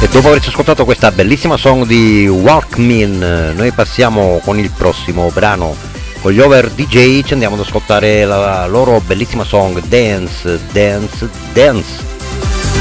Dopo averci ascoltato questa bellissima song di Walkman, noi passiamo con il prossimo brano. Con gli Over DJ ci andiamo ad ascoltare la loro bellissima song Dance, Dance, Dance.